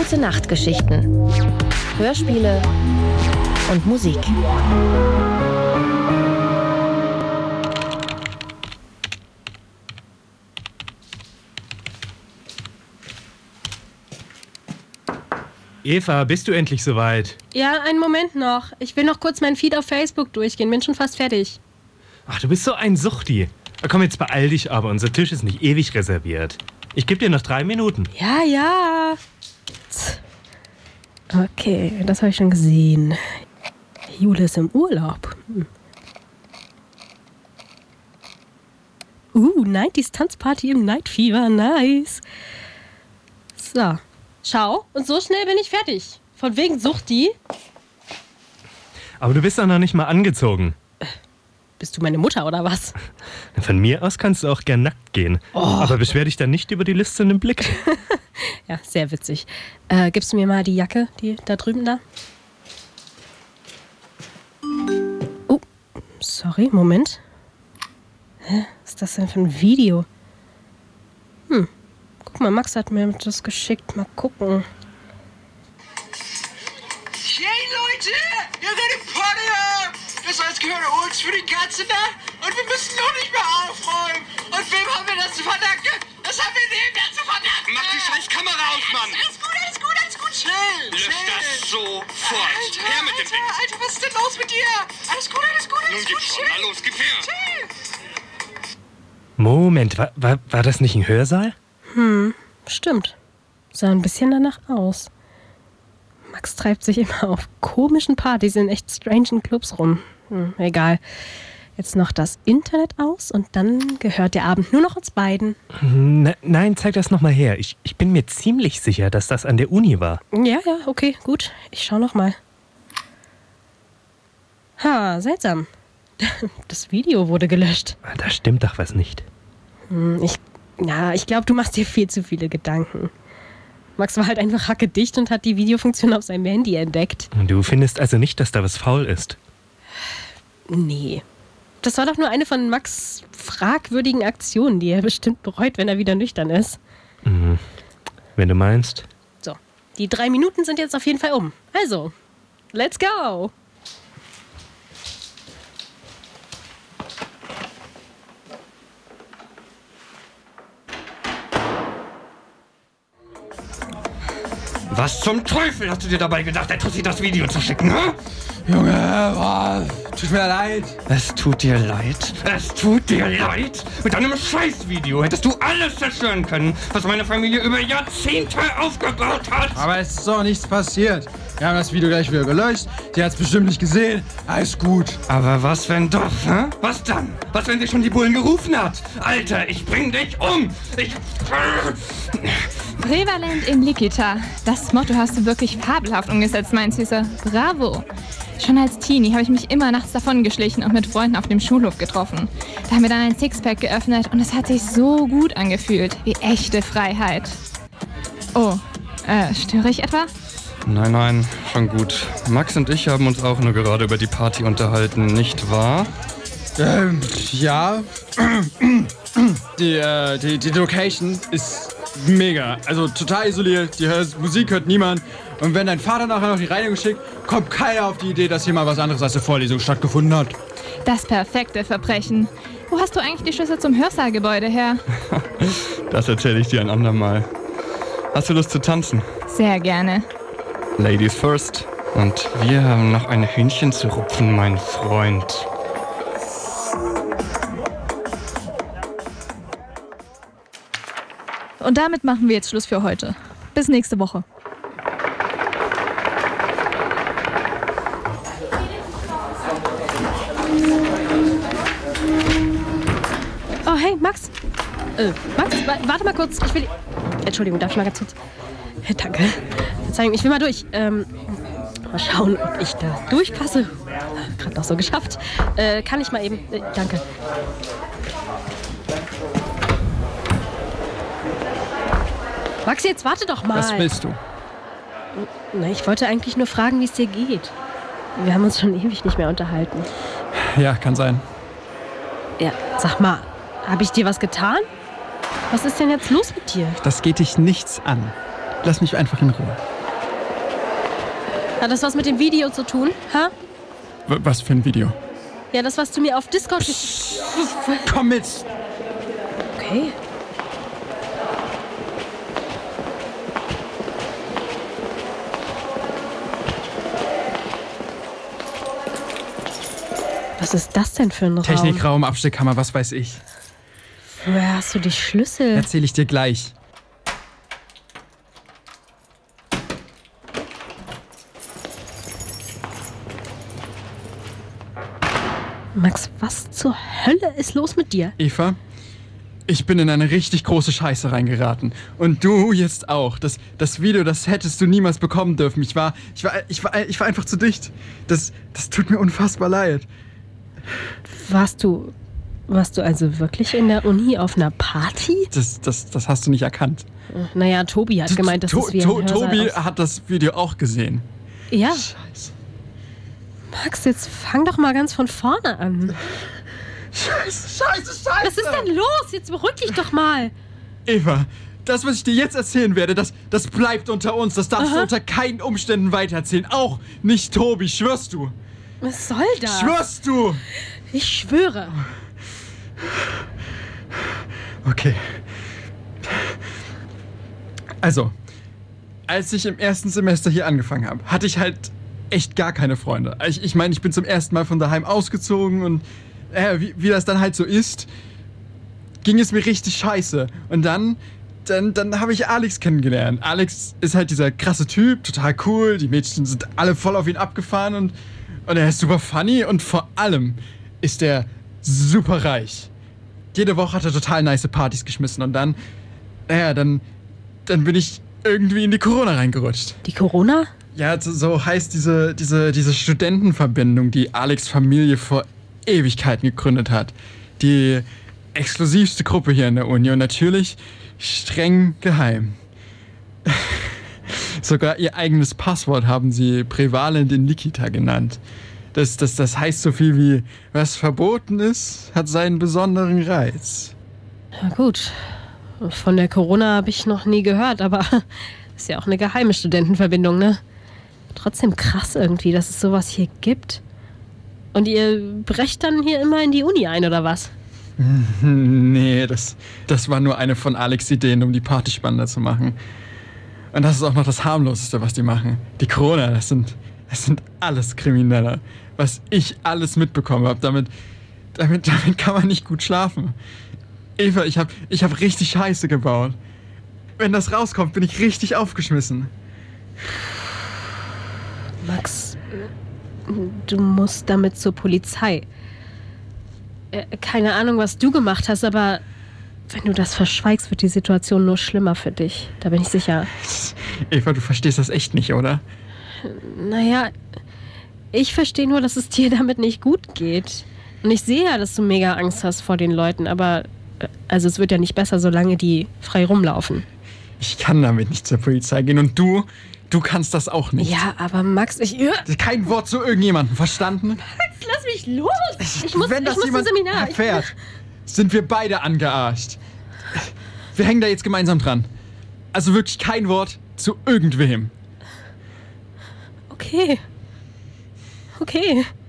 Gute Nachtgeschichten, Hörspiele und Musik. Eva, bist du endlich soweit? Ja, einen Moment noch. Ich will noch kurz meinen Feed auf Facebook durchgehen. Bin schon fast fertig. Ach, du bist so ein Suchti. Komm, jetzt beeil dich aber. Unser Tisch ist nicht ewig reserviert. Ich gebe dir noch 3 Minuten. Ja. Okay, das habe ich schon gesehen. Jule ist im Urlaub. 90s Tanzparty im Night Fever. Nice. So. Schau, und so schnell bin ich fertig. Von wegen Suchti. Aber du bist doch noch nicht mal angezogen. Bist du meine Mutter oder was? Von mir aus kannst du auch gern nackt gehen. Oh. Aber beschwer dich dann nicht über die lüsternen Blicke. Ja, sehr witzig. Gibst du mir mal die Jacke, die da drüben da? Oh, sorry, Moment. Hä? Was ist das denn für ein Video? Guck mal, Max hat mir das geschickt. Mal gucken. Hey Leute, wir haben eine Party ab! Das heißt, gehört uns für die ganze Nacht und wir müssen noch nicht mehr aufräumen. Und wem haben wir das zu verdanken? Das haben wir dem zu verdanken! Mach die scheiß Kamera aus, Mann! Alles gut, chill! Lösch das sofort! Alter, Her mit dem Ding! Alter, was ist denn los mit dir? Alles gut, Nun gib schon, na los, gib her! chill! Moment, war das nicht ein Hörsaal? Stimmt. Sah ein bisschen danach aus. Max treibt sich immer auf komischen Partys in echt strangen Clubs rum. Egal. Jetzt noch das Internet aus und dann gehört der Abend nur noch uns beiden. Nein, zeig das nochmal her. Ich bin mir ziemlich sicher, dass das an der Uni war. Ja, okay, gut. Ich schau noch mal. Seltsam. Das Video wurde gelöscht. Da stimmt doch was nicht. Ich glaube, du machst dir viel zu viele Gedanken. Max war halt einfach hackedicht und hat die Videofunktion auf seinem Handy entdeckt. Du findest also nicht, dass da was faul ist? Nee. Das war doch nur eine von Max' fragwürdigen Aktionen, die er bestimmt bereut, wenn er wieder nüchtern ist. Wenn du meinst. So, die 3 Minuten sind jetzt auf jeden Fall um. Also, let's go! Was zum Teufel hast du dir dabei gedacht, der Tussi das Video zu schicken, hä? Junge, tut mir leid. Es tut dir leid? Es tut dir leid? Mit deinem Scheißvideo hättest du alles zerstören können, was meine Familie über Jahrzehnte aufgebaut hat. Aber es ist doch nichts passiert. Wir haben das Video gleich wieder gelöscht. Sie hat's bestimmt nicht gesehen. Alles gut. Aber was, wenn doch, hä? Was dann? Was, wenn sie schon die Bullen gerufen hat? Alter, ich bring dich um! Prävalent in Likita. Das Motto hast du wirklich fabelhaft umgesetzt, mein Süßer. Bravo. Schon als Teenie habe ich mich immer nachts davongeschlichen und mit Freunden auf dem Schulhof getroffen. Da haben wir dann ein Sixpack geöffnet und es hat sich so gut angefühlt. Wie echte Freiheit. Oh, störe ich etwa? Nein, schon gut. Max und ich haben uns auch nur gerade über die Party unterhalten, nicht wahr? Ja. Die Location ist mega. Also total isoliert. Die Musik hört niemand. Und wenn dein Vater nachher noch die Reinigung schickt, kommt keiner auf die Idee, dass hier mal was anderes als eine Vorlesung stattgefunden hat. Das perfekte Verbrechen. Wo hast du eigentlich die Schlüssel zum Hörsaalgebäude her? Das erzähle ich dir ein andermal. Hast du Lust zu tanzen? Sehr gerne. Ladies first. Und wir haben noch ein Hühnchen zu rupfen, mein Freund. Und damit machen wir jetzt Schluss für heute. Bis nächste Woche. Oh, hey, Max. Max, warte mal kurz. Ich will... Entschuldigung, darf ich mal ganz kurz... Danke. Verzeihung, ich will mal durch. Mal schauen, ob ich da durchpasse. Gerade noch so geschafft. Kann ich mal eben... danke. Max, jetzt warte doch mal. Was willst du? Na, ich wollte eigentlich nur fragen, wie es dir geht. Wir haben uns schon ewig nicht mehr unterhalten. Ja, kann sein. Ja, sag mal, habe ich dir was getan? Was ist denn jetzt los mit dir? Das geht dich nichts an. Lass mich einfach in Ruhe. Hat das was mit dem Video zu tun? Ha? Was für ein Video? Ja, das, was du mir auf Discord... Komm mit! Okay. Was ist das denn für ein Raum? Technikraum, Abstellkammer, was weiß ich. Woher hast du die Schlüssel? Erzähl ich dir gleich. Max, was zur Hölle ist los mit dir? Eva, ich bin in eine richtig große Scheiße reingeraten. Und du jetzt auch. Das Video, das hättest du niemals bekommen dürfen. Ich war einfach zu dicht. Das tut mir unfassbar leid. Warst du also wirklich in der Uni auf einer Party? Das hast du nicht erkannt. Naja, Tobi hat gemeint, dass es wie ein Hörsaal Tobi aus... hat das Video auch gesehen. Ja. Scheiße. Max, jetzt fang doch mal ganz von vorne an. Scheiße. Was ist denn los? Jetzt beruhig dich doch mal. Eva, das, was ich dir jetzt erzählen werde, das bleibt unter uns. Das darfst du unter keinen Umständen weitererzählen. Auch nicht Tobi, schwörst du? Was soll das? Schwörst du? Ich schwöre. Okay. Also, als ich im ersten Semester hier angefangen habe, hatte ich halt echt gar keine Freunde. Ich meine, ich bin zum ersten Mal von daheim ausgezogen und wie das dann halt so ist, ging es mir richtig scheiße. Und dann habe ich Alex kennengelernt. Alex ist halt dieser krasse Typ, total cool. Die Mädchen sind alle voll auf ihn abgefahren und er ist super funny und vor allem ist er super reich. Jede Woche hat er total nice Partys geschmissen und dann bin ich irgendwie in die Corona reingerutscht. Die Corona? Ja, so heißt diese Studentenverbindung, die Alex' Familie vor Ewigkeiten gegründet hat. Die exklusivste Gruppe hier in der Uni und natürlich streng geheim. Sogar ihr eigenes Passwort haben sie Prevalent in Nikita genannt. Das heißt so viel wie, was verboten ist, hat seinen besonderen Reiz. Na gut, von der Corona habe ich noch nie gehört, aber ist ja auch eine geheime Studentenverbindung, ne? Trotzdem krass irgendwie, dass es sowas hier gibt. Und ihr brecht dann hier immer in die Uni ein, oder was? Nee, das war nur eine von Alex' Ideen, um die Party spannender zu machen. Und das ist auch noch das harmloseste, was die machen. Die Corona, das sind alles Kriminelle. Was ich alles mitbekommen habe, damit kann man nicht gut schlafen. Eva, ich hab richtig Scheiße gebaut. Wenn das rauskommt, bin ich richtig aufgeschmissen. Max, du musst damit zur Polizei. Keine Ahnung, was du gemacht hast, aber wenn du das verschweigst, wird die Situation nur schlimmer für dich. Da bin ich sicher. Eva, du verstehst das echt nicht, oder? Naja, ich verstehe nur, dass es dir damit nicht gut geht. Und ich sehe ja, dass du mega Angst hast vor den Leuten, aber also es wird ja nicht besser, solange die frei rumlaufen. Ich kann damit nicht zur Polizei gehen und du kannst das auch nicht. Ja, aber Max, Kein Wort zu irgendjemandem, verstanden? Max, lass mich los! Ich muss zum Seminar. Erfährt, sind wir beide angearscht. Wir hängen da jetzt gemeinsam dran. Also wirklich kein Wort zu irgendwem. Okay.